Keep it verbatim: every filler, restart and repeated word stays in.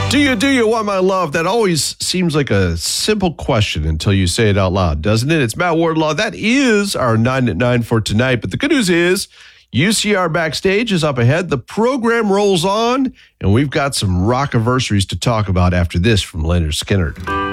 Do you, do you want my love? That always seems like a simple question until you say it out loud, doesn't it? It's Matt Wardlaw. That is our nine at nine for tonight. But the good news is U C R Backstage is up ahead. The program rolls on, and we've got some rock-iversaries to talk about after this from Leonard Skinner.